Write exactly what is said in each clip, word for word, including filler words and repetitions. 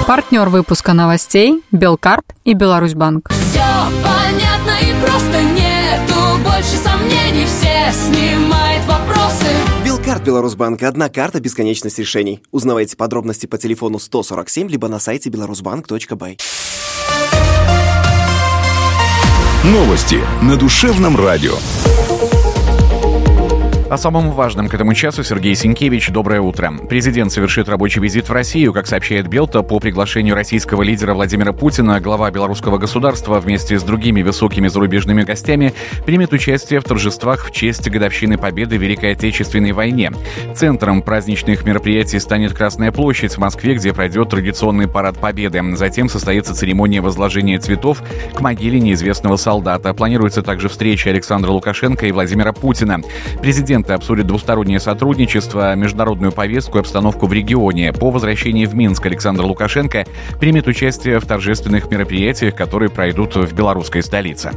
Партнер выпуска новостей Белкарт и Беларусьбанк. Все понятно и просто, нету больше сомнений, все снимает вопросы. Белкарт Беларусьбанк. Одна карта, бесконечность решений. Узнавайте подробности по телефону сто сорок семь, либо на сайте беларусьбанк точка бай. Новости на Душевном радио. О самом важном к этому часу Сергей Сенкевич. Доброе утро. Президент совершит рабочий визит в Россию. Как сообщает Белта, по приглашению российского лидера Владимира Путина, глава белорусского государства вместе с другими высокими зарубежными гостями примет участие в торжествах в честь годовщины победы в Великой Отечественной войне. Центром праздничных мероприятий станет Красная площадь в Москве, где пройдет традиционный парад Победы. Затем состоится церемония возложения цветов к могиле неизвестного солдата. Планируется также встреча Александра Лукашенко и Владимира Путина. Президент обсудят двустороннее сотрудничество, международную повестку и обстановку в регионе. По возвращении в Минск Александр Лукашенко примет участие в торжественных мероприятиях, которые пройдут в белорусской столице.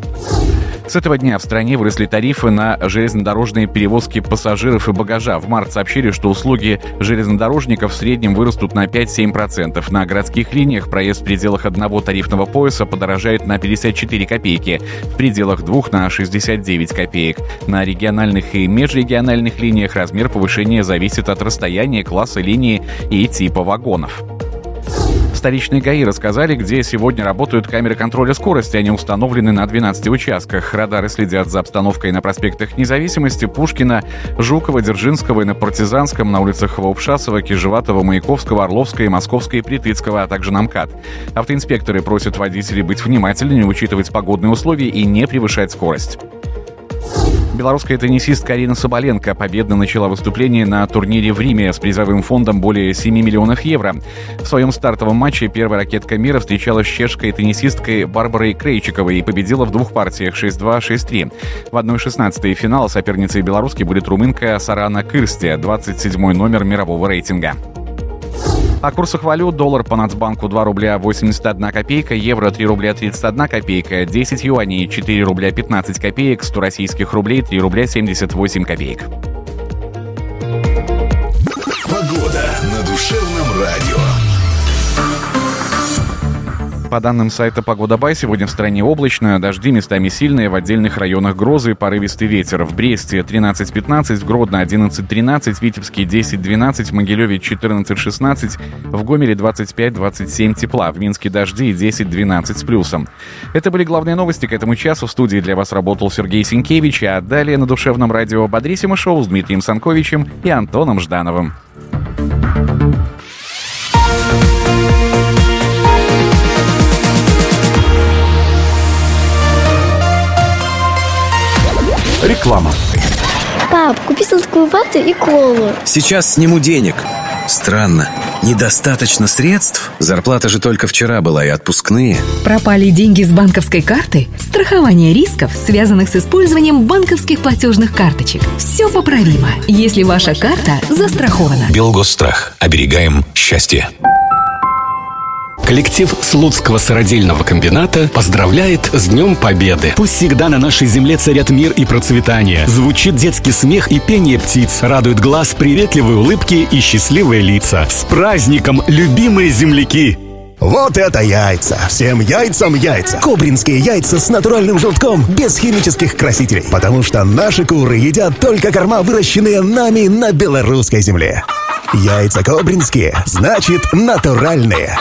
С этого дня в стране выросли тарифы на железнодорожные перевозки пассажиров и багажа. В март сообщили, что услуги железнодорожников в среднем вырастут на пять-семь процентов. На городских линиях проезд в пределах одного тарифного пояса подорожает на пятьдесят четыре копейки, в пределах двух на шестьдесят девять копеек. На региональных и межрегиональных линиях размер повышения зависит от расстояния, класса линии и типа вагонов. Столичные ГАИ рассказали, где сегодня работают камеры контроля скорости. Они установлены на двенадцати участках. Радары следят за обстановкой на проспектах Независимости, Пушкина, Жукова, Дзержинского и на Партизанском, на улицах Ваупшасова, Кижеватова, Маяковского, Орловской, Московской и Притыцкого, а также на МКАД. Автоинспекторы просят водителей быть внимательными, учитывать погодные условия и не превышать скорость. Белорусская теннисистка Арина Соболенко победно начала выступление на турнире в Риме с призовым фондом более семи миллионов евро. В своем стартовом матче первая ракетка мира встречалась с чешской теннисисткой Барбарой Крейчиковой и победила в двух партиях шесть-два, шесть-три. В одна шестнадцатая финала соперницей белоруски будет румынка Сарана Кырсте, двадцать седьмой номер мирового рейтинга. О курсах валют: доллар по Нацбанку два рубля восемьдесят одна копейка, евро три рубля тридцать одна копейка, десять юаней четыре рубля пятнадцать копеек, сто российских рублей три рубля семьдесят восемь копеек. Погода на Душевном радио. По данным сайта «Погода.бай», сегодня в стране облачно, дожди местами сильные, в отдельных районах грозы и порывистый ветер. В Бресте тринадцать пятнадцать, в Гродно одиннадцать тринадцать, в Витебске десять двенадцать, в Могилеве четырнадцать шестнадцать, в Гомеле двадцать пять двадцать семь тепла, в Минске дожди десять двенадцать с плюсом. Это были главные новости к этому часу. В студии для вас работал Сергей Сенкевич, а далее на Душевном радио «Бодрисимо шоу» с Дмитрием Санковичем и Антоном Ждановым. Реклама. Пап, купи сладкую вату и колу. Сейчас сниму денег. Странно. Недостаточно средств? Зарплата же только вчера была и отпускные. Пропали деньги с банковской карты? Страхование рисков, связанных с использованием банковских платежных карточек. Все поправимо, если ваша карта застрахована. Белгосстрах. Оберегаем счастье. Коллектив Слуцкого сыродельного комбината поздравляет с Днем Победы. Пусть всегда на нашей земле царят мир и процветание. Звучит детский смех и пение птиц. Радует глаз приветливые улыбки и счастливые лица. С праздником, любимые земляки! Вот это яйца! Всем яйцам яйца! Кобринские яйца с натуральным желтком, без химических красителей. Потому что наши куры едят только корма, выращенные нами на белорусской земле. Яйца кобринские, значит натуральные.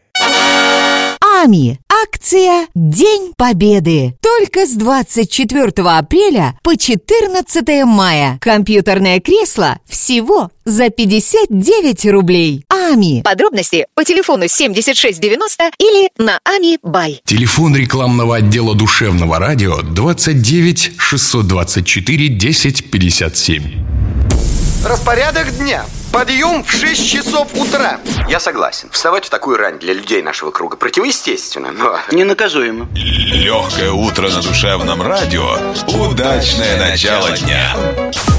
АМИ. Акция «День Победы». Только с двадцать четвёртого апреля по четырнадцатое мая. Компьютерное кресло всего за пятьдесят девять рублей. АМИ. Подробности по телефону семьдесят шесть девяносто или на АМИ.бай. Телефон рекламного отдела Душевного радио двадцать девять шестьсот двадцать четыре десять пятьдесят семь. Распорядок дня. Подъем в шесть часов утра. Я согласен. Вставать в такую рань для людей нашего круга противоестественно, но... ненаказуемо. Легкое утро на Душевном радио. Удачное начало дня.